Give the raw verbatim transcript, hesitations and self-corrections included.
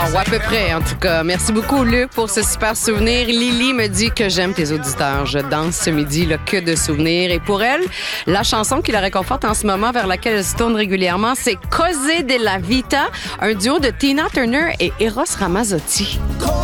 ou à peu près, en tout cas. Merci beaucoup, Luc, pour ce super souvenir. Lily me dit que j'aime tes auditeurs. Je danse ce midi, là, que de souvenirs. Et pour elle, la chanson qui la réconforte en ce moment, vers laquelle elle se tourne régulièrement, c'est Cose de la Vita, un duo de Tina Turner et Eros Ramazzotti.